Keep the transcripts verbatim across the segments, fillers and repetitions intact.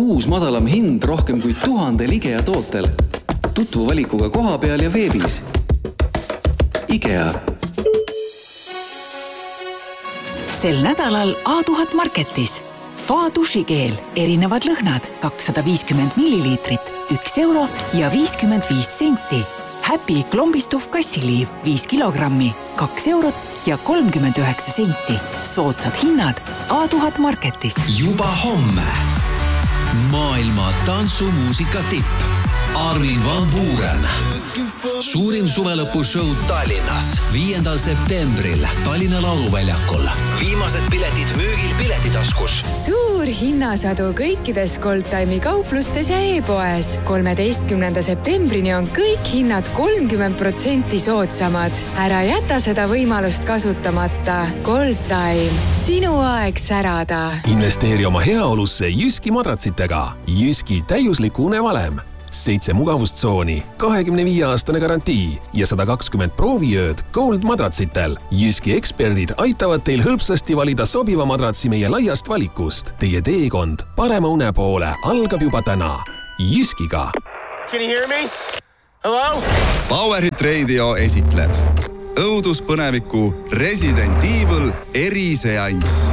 uus madalam hind rohkem kui tuhandel IKEA tootel. Tutvu valikuga koha peal ja veebis. IKEA. Sel nädalal A tuhat Marketis. Fa dušikeel, erinevad lõhnad, kakssada viiskümmend milliliitrit, üks euro ja viiskümmend viis senti. Happy klombistuv kassiliiv, viis kilogrammi, kaks eurot ja kolmkümmend üheksa senti. Soodsad hinnad A tuhat Marketis. Juba homme. Maailma tantsumuusika tipp. Armin van Buuren. Suurim suvelõpushow Tallinnas. viiendal septembril Tallinna lauluväljakul. Viimased piletid müügil Piletitaskus. Suur hinnasadu kõikides Goldtime'i kauplustes ja e-poes. kolmeteistkümnenda septembrini on kõik hinnad kolmkümmend protsenti soodsamad. Ära jäta seda võimalust kasutamata. Goldtime. Sinu aeg särada. Investeeri oma heaolusse Jyski madratsitega. Jyski täiusliku unevalem. Seitse mugavustsooni, kahekümne viie aastane garantii ja sada kakskümmend prooviööd Gold madratsitel. Jyski eksperdid aitavad teil hõlpsasti valida sobiva madratsi meie laiast valikust. Teie teekond parema une poole algab juba täna. Jyskiga. Can you hear me? Hello? Powerhit Radio esitleb õuduspõneviku Resident Evil eriseanss.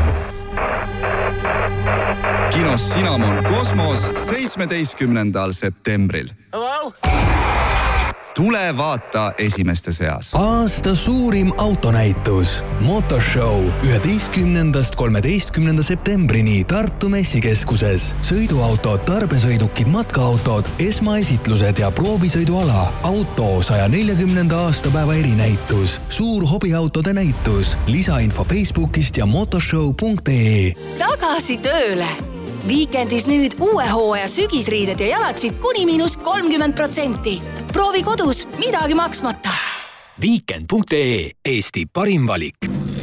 Kinos Cinnamon Kosmos seitsmeteistkümnendal septembril. Hello? Tule vaata esimeste seas. Aasta suurim autonäitus. Motoshow üheteistkümnendast kolmeteistkümnenda septembrini Tartu messikeskuses. Sõiduautod, tarbesõidukid, matkaautod, esmaesitlused ja proovisõiduala. Auto saja neljakümnenda aastapäeva erinäitus. Suur hobiautode näitus. Lisainfo Facebookist ja motoshow punkt ee. Tagasi tööle! Viikendis nüüd uue hooaja sügisriided ja jalatsid kuni miinus kolmkümmend protsenti. Proovi kodus, midagi maksmata. Viikend punkt ee. Eesti parim valik.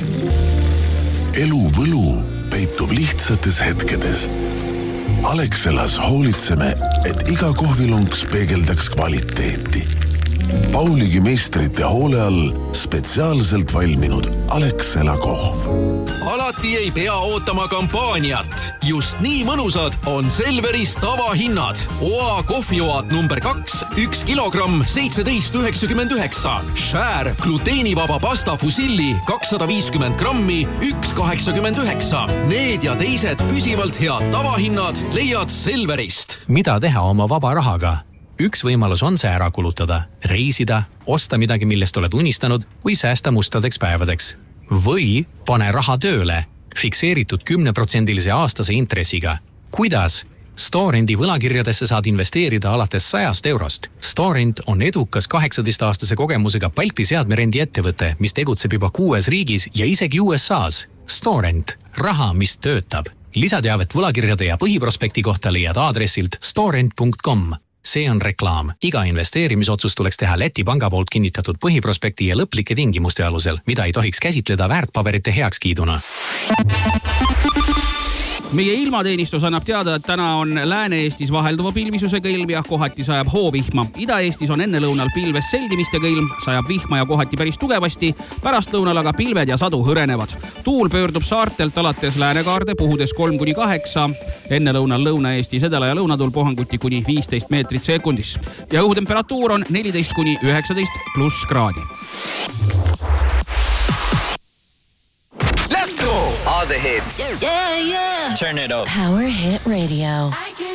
Elu võlu peitub lihtsates hetkedes. Alexelas hoolitseme, et iga kohvilunks peegeldaks kvaliteeti. Pauligi meistrite hoole all spetsiaalselt valminud Alexela kohv. Alati ei pea ootama kampaaniat. Just nii mõnusad on Selveris tavahinnad. Oa kohvioad number kaks, üks kilogramm, seitseteist üheksakümmend üheksa. Share gluteenivaba pasta fusilli, kakssada viiskümmend grammi, üks kaheksakümmend üheksa. Need ja teised püsivalt head tavahinnad leiad Selverist. Mida teha oma vaba rahaga? Üks võimalus on see ära kulutada, reisida, osta midagi, millest oled unistanud või säästa mustadeks päevadeks. Või pane raha tööle, fikseeritud kümneprotsendilise aastase intressiga. Kuidas? Storendi võlakirjadesse saad investeerida alates sajast eurost. Storend on edukas kaheksateist-aastase kogemusega Balti seadmerendi ettevõte, mis tegutseb juba kuues riigis ja isegi U S A's. Storend. Raha, mis töötab. Lisateavet võlakirjade ja põhiprospekti kohta leiad aadressilt storend punkt com. See on reklaam. Iga investeerimisotsus tuleks teha Läti panga poolt kinnitatud põhiprospekti ja lõplike tingimuste alusel, mida ei tohiks käsitleda väärtpaberite heakskiiduna. Meie ilmateenistus annab teada, et täna on Lääne-Eestis vahelduva pilvisusega ilm ja kohati sajab hoovihma. Ida-Eestis on enne lõunal pilves seldimistega ilm, sajab vihma ja kohati päris tugevasti, pärast lõunal aga pilved ja sadu hõrenevad. Tuul pöördub saartelt alates läänekaarde, puhudes kolm kuni kaheksa, enne lõunal Lõuna-Eestis edela ja lõunatul puhanguti kuni viisteist meetrit sekundis. Ja õhutemperatuur on neliteist kuni üheksateist pluss kraadi. Let's go! All the hits. Yeah, yeah. Turn it up. Power Hit Radio.